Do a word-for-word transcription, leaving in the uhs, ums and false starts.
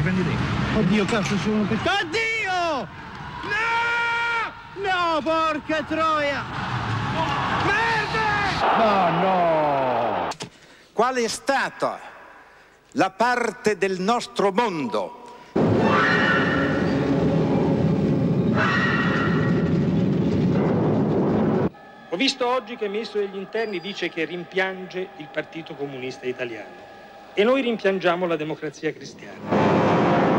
prendi dentro. Oddio, cazzo, sono un pezzo. Oddio! No! No, porca troia! Merda! No, no! Qual è stata la parte del nostro mondo Ho visto oggi che il Ministro degli Interni dice che rimpiange il Partito Comunista Italiano e noi rimpiangiamo la Democrazia Cristiana.